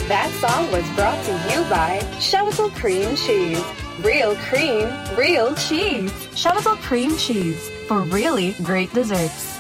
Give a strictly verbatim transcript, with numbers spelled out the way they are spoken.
That song was brought to you by Chevrolet Cream Cheese. Real cream, real cheese. Chevrolet Cream Cheese for really great desserts.